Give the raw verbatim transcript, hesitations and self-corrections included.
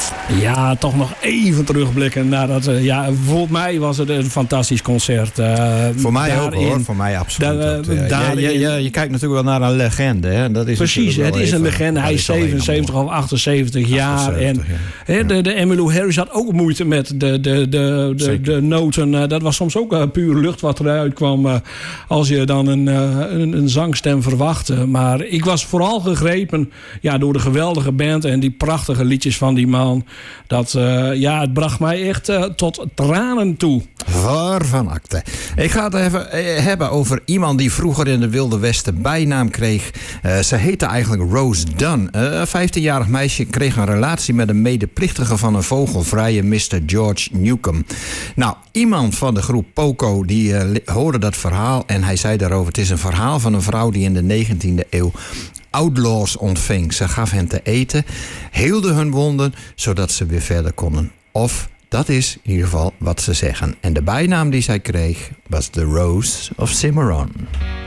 Ja, toch nog even terugblikken naar dat. Uh, ja, volgens mij was het een fantastisch concert. Uh, voor mij daarin, ook hoor, voor mij absoluut. Da, uh, ja. daarin, ja, ja, je kijkt natuurlijk wel naar een legende. Hè? Dat is precies, het is een legende. Hij is zevenenzeventig of achtenzeventig jaar. achtenzeventig, en ja. He, de, de Emmylou Harris had ook moeite met de, de, de, de, de noten. Uh, dat was soms ook uh, puur lucht wat eruit kwam. Uh, als je dan een, uh, een, een zangstem verwachtte. Maar ik was vooral gegrepen ja, door de geweldige band en die prachtige liedjes van die man. Dat, uh, ja, het bracht mij echt uh, tot tranen toe. Waarvan akte. Ik ga het even eh, hebben over iemand die vroeger in de Wilde Westen bijnaam kreeg. Uh, ze heette eigenlijk Rose Dunn. Uh, een vijftienjarig meisje kreeg een relatie met een medeplichtige van een vogelvrije mister George Newcomb. Nou, iemand van de groep Poco die uh, hoorde dat verhaal en hij zei daarover: het is een verhaal van een vrouw die in de negentiende eeuw outlaws ontving. Ze gaf hen te eten, heelde hun wonden, zodat ze weer verder konden. Of, dat is in ieder geval wat ze zeggen. En de bijnaam die zij kreeg was The Rose of Cimarron.